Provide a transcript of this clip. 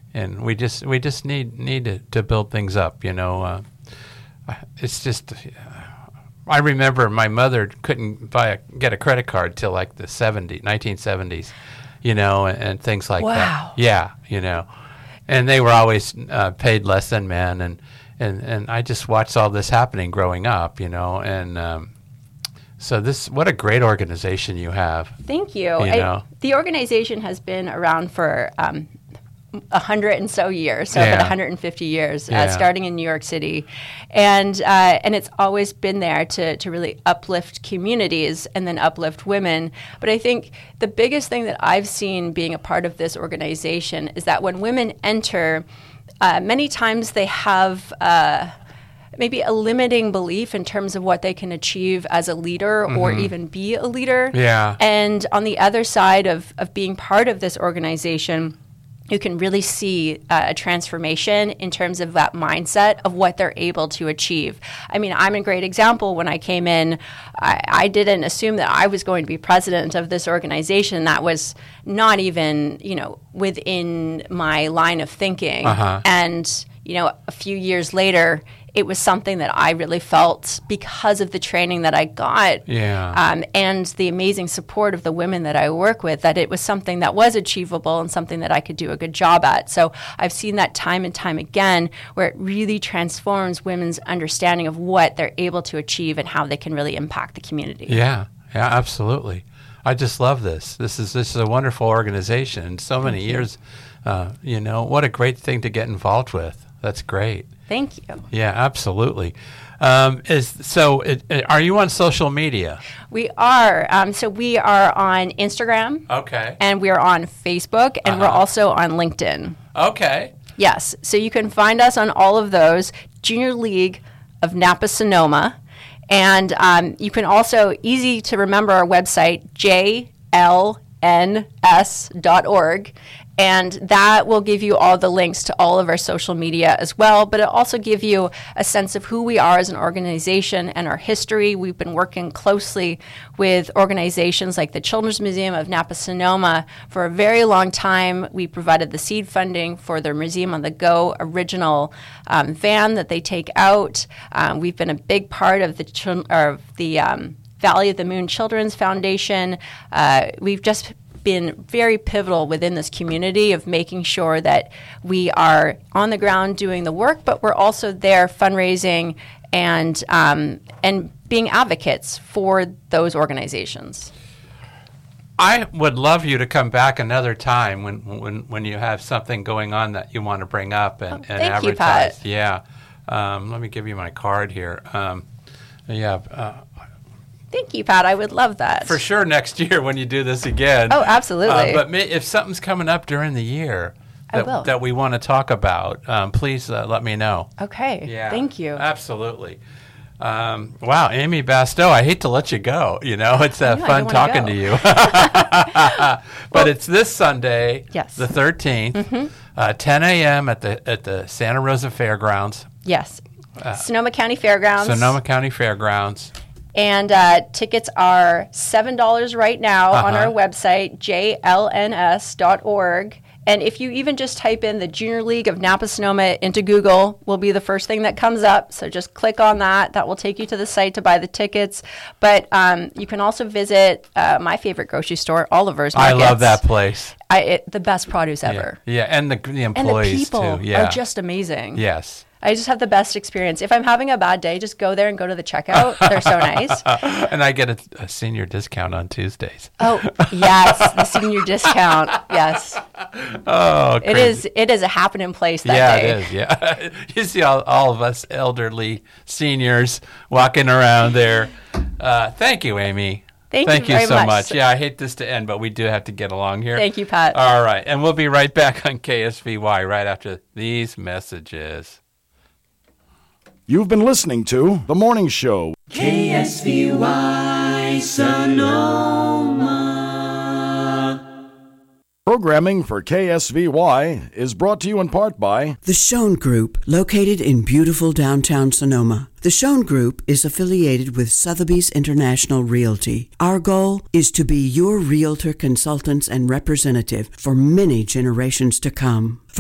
and we just need to build things up. It's just. I remember my mother couldn't get a credit card till like the 1970s, and things like that. Yeah, and they were always paid less than men, and I just watched all this happening growing up, and so what a great organization you have. Thank you. The organization has been around for 100 and so years, so about 150 years, starting in New York City, and it's always been there to really uplift communities and then uplift women. But I think the biggest thing that I've seen being a part of this organization is that when women enter, many times they have maybe a limiting belief in terms of what they can achieve as a leader or even be a leader. Yeah. And on the other side of being part of this organization, you can really see a transformation in terms of that mindset of what they're able to achieve. I mean, I'm a great example. When I came in, I didn't assume that I was going to be president of this organization. That was not even, within my line of thinking. And, a few years later, it was something that I really felt because of the training that I got and the amazing support of the women that I work with, that it was something that was achievable and something that I could do a good job at. So I've seen that time and time again, where it really transforms women's understanding of what they're able to achieve and how they can really impact the community. Yeah, absolutely. I just love this. This is a wonderful organization. So many years, what a great thing to get involved with. That's great. Thank you. Yeah, absolutely. Are you on social media? We are. So we are on Instagram. Okay. And we are on Facebook, and we're also on LinkedIn. Okay. Yes. So you can find us on all of those, Junior League of Napa-Sonoma. And you can also, easy to remember our website, jlns.org. And that will give you all the links to all of our social media as well. But it'll also give you a sense of who we are as an organization and our history. We've been working closely with organizations like the Children's Museum of Napa-Sonoma for a very long time. We provided the seed funding for their Museum on the Go original van that they take out. We've been a big part of the Valley of the Moon Children's Foundation. We've just been very pivotal within this community of making sure that we are on the ground doing the work, but we're also there fundraising and being advocates for those organizations. I would love you to come back another time when you have something going on that you want to bring up and advertise. You, Pat. Yeah. Let me give you my card here. Thank you, Pat. I would love that. For sure next year when you do this again. Oh, absolutely. But if something's coming up during the year that we want to talk about, please let me know. Okay. Yeah. Thank you. Absolutely. Wow, Amy Basteau, I hate to let you go. It's fun talking to you. But it's this Sunday, the 13th, 10 a.m. at the Santa Rosa Fairgrounds. Yes. Sonoma County Fairgrounds. Sonoma County Fairgrounds. And tickets are $7 right now on our website, jlns.org. And if you even just type in the Junior League of Napa-Sonoma into Google, will be the first thing that comes up. So just click on that. That will take you to the site to buy the tickets. But you can also visit my favorite grocery store, Oliver's Markets. I love that place. The best produce ever. Yeah, and the employees, and the people too. Yeah. are just amazing. Yes. I just have the best experience. If I'm having a bad day, just go there and go to the checkout. They're so nice. And I get a senior discount on Tuesdays. Oh, yes, the senior discount. Yes. Oh, crazy. It is a happening place that day. Yeah, it is. Yeah. You see all of us elderly seniors walking around there. Thank you, Amy. Thank you very so much. Yeah, I hate this to end, but we do have to get along here. Thank you, Pat. All right, and we'll be right back on KSVY right after these messages. You've been listening to The Morning Show. KSVY Sonoma. Programming for KSVY is brought to you in part by The Schoen Group, located in beautiful downtown Sonoma. The Schoen Group is affiliated with Sotheby's International Realty. Our goal is to be your realtor, consultants, and representative for many generations to come.